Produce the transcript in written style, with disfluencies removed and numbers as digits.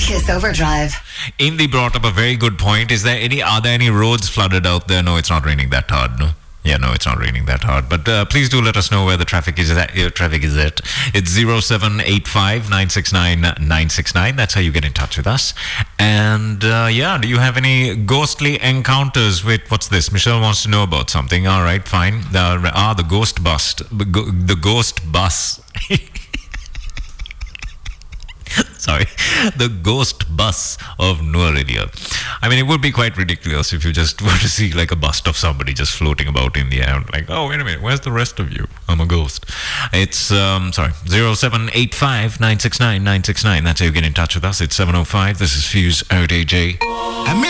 Kiss Overdrive. Indy brought up a very good point. Are there any roads flooded out there? No, it's not raining that hard, no? Yeah, no, it's not raining that hard. But please do let us know where the traffic is at. It's 0785 969 969. That's how you get in touch with us. And do you have any ghostly encounters with, what's this? Michelle wants to know about something. All right, fine. The ghost bus. The ghost bus. Sorry, the ghost bus of Noor Radio. I mean, it would be quite ridiculous if you just were to see like a bust of somebody just floating about in the air. Like, oh, wait a minute, where's the rest of you? I'm a ghost. It's, 0785 969 969. That's how you get in touch with us. It's 7:05. This is Fuse out AJ.